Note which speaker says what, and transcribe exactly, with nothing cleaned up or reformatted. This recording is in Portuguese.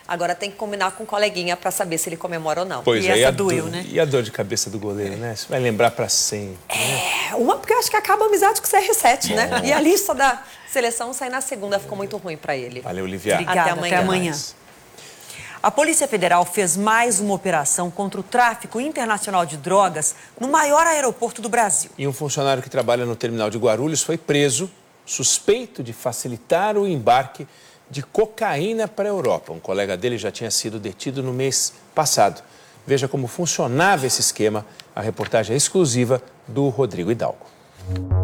Speaker 1: Agora tem que combinar com o coleguinha para saber se ele comemora ou não.
Speaker 2: Pois
Speaker 3: e
Speaker 2: é,
Speaker 3: essa
Speaker 2: e a
Speaker 3: doeu,
Speaker 2: do...
Speaker 3: né?
Speaker 2: E a dor de cabeça do goleiro, né? Isso vai lembrar para sempre.
Speaker 1: É, uma porque eu acho que acaba a amizade com o C R sete, né? E a lista da seleção sair na segunda ficou muito ruim para ele.
Speaker 2: Valeu, Lívia.
Speaker 3: Obrigada,
Speaker 1: Até amanhã.
Speaker 3: Até amanhã. A Polícia Federal fez mais uma operação contra o tráfico internacional de drogas no maior aeroporto do Brasil.
Speaker 2: E um funcionário que trabalha no terminal de Guarulhos foi preso, suspeito de facilitar o embarque de cocaína para a Europa. Um colega dele já tinha sido detido no mês passado. Veja como funcionava esse esquema. A reportagem é exclusiva do Rodrigo Hidalgo.